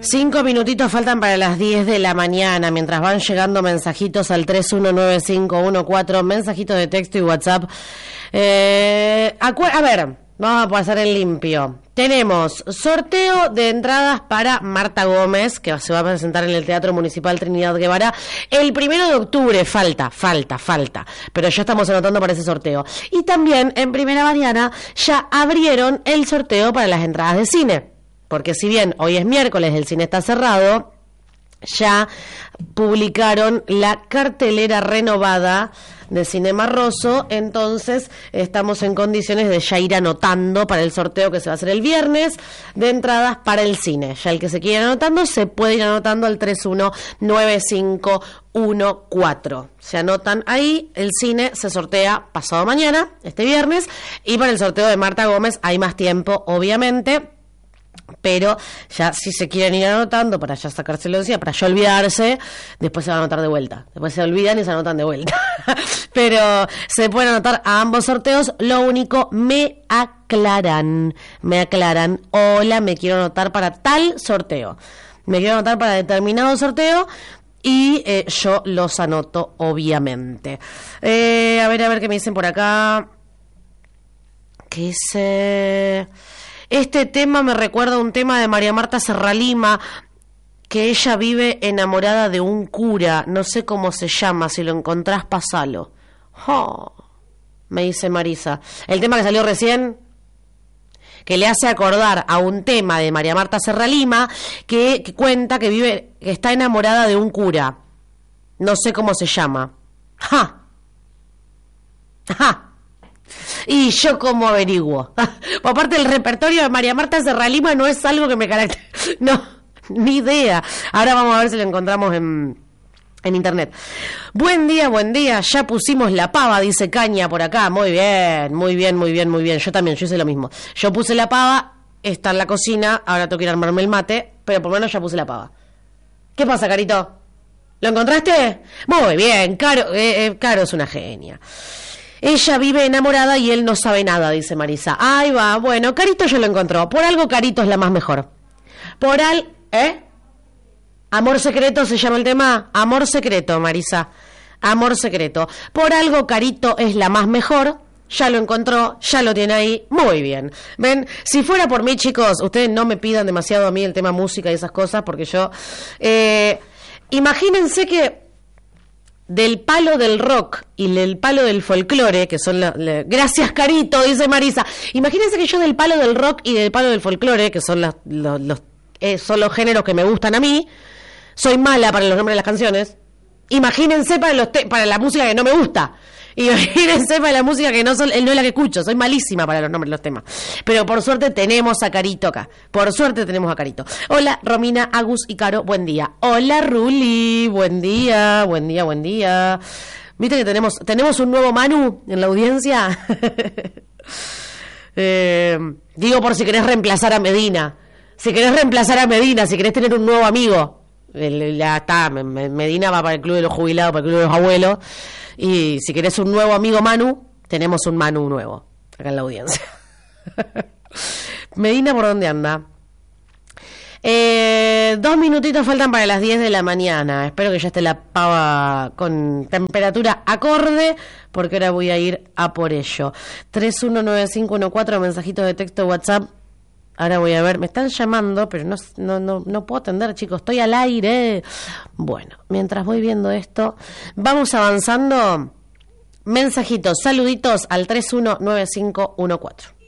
5 minutitos faltan para las 10 de la mañana, mientras van llegando mensajitos al 319514, mensajitos de texto y WhatsApp. A ver, vamos a pasar en limpio. Tenemos sorteo de entradas para Marta Gómez, que se va a presentar en el Teatro Municipal Trinidad Guevara el 1 de octubre. Falta, pero ya estamos anotando para ese sorteo. Y también en Primera Mañana ya abrieron el sorteo para las entradas de cine. Porque si bien hoy es miércoles, el cine está cerrado, ya publicaron la cartelera renovada de Cinema Rosso, entonces estamos en condiciones de ya ir anotando para el sorteo que se va a hacer el viernes de entradas para el cine. Ya el que se quiera ir anotando, se puede ir anotando al 319514. Se anotan ahí, el cine se sortea pasado mañana, este viernes, y para el sorteo de Marta Gómez hay más tiempo, obviamente. Pero ya si se quieren ir anotando para ya sacárselo de encima, para ya olvidarse, después se van a anotar de vuelta. Después se olvidan y se anotan de vuelta. Pero se pueden anotar a ambos sorteos. Lo único, me aclaran. Hola, me quiero anotar para tal sorteo. Me quiero anotar para determinado sorteo. Y yo los anoto, obviamente. A ver qué me dicen por acá. ¿Qué dice? Este tema me recuerda a un tema de María Marta Serralima, que ella vive enamorada de un cura, no sé cómo se llama, si lo encontrás pasalo. Oh, me dice Marisa. El tema que salió recién, que le hace acordar a un tema de María Marta Serralima, que cuenta que está enamorada de un cura. No sé cómo se llama. ¡Ja! Y yo como averiguo. Aparte, el repertorio de María Marta Serralima no es algo que me caracteriza. No, ni idea. Ahora vamos a ver si lo encontramos en internet. Buen día. Ya pusimos la pava, dice Caña por acá. Muy bien. Yo también, yo hice lo mismo. Yo puse la pava, está en la cocina. Ahora tengo que ir a armarme el mate, pero por lo menos ya puse la pava. ¿Qué pasa, Carito? ¿Lo encontraste? Muy bien, Caro es una genia. Ella vive enamorada y él no sabe nada, dice Marisa. Ahí va, bueno, Carito ya lo encontró. Por algo Carito es la más mejor. Amor secreto se llama el tema. Amor secreto, Marisa. Amor secreto. Por algo Carito es la más mejor. Ya lo encontró, ya lo tiene ahí. Muy bien. Ven, si fuera por mí, chicos, ustedes no me pidan demasiado a mí el tema música y esas cosas, porque yo... imagínense que... del palo del rock y del palo del folclore, que son gracias, Carito, dice Marisa. Imagínense que yo del palo del rock y del palo del folclore, que son son los géneros que me gustan a mí, soy mala para los nombres de las canciones. Imagínense para la música que no me gusta. Imagínense para la música que no es la que escucho. Soy malísima para los nombres de los temas. Pero por suerte tenemos a Carito acá. Hola, Romina, Agus y Caro, buen día. Hola, Ruli, buen día. ¿Viste que tenemos un nuevo Manu en la audiencia? Digo por si querés reemplazar a Medina. Si querés tener un nuevo amigo. Ya está, Medina va para el club de los jubilados, para el club de los abuelos. Y si querés un nuevo amigo Manu, tenemos un Manu nuevo acá en la audiencia. Medina, ¿por dónde anda? 2 minutitos faltan para las 10 de la mañana. Espero que ya esté la pava con temperatura acorde, porque ahora voy a ir a por ello. 319514, mensajitos de texto WhatsApp. Ahora voy a ver, me están llamando, pero no puedo atender, chicos, estoy al aire. Bueno, mientras voy viendo esto, vamos avanzando. Mensajitos, saluditos al 319514.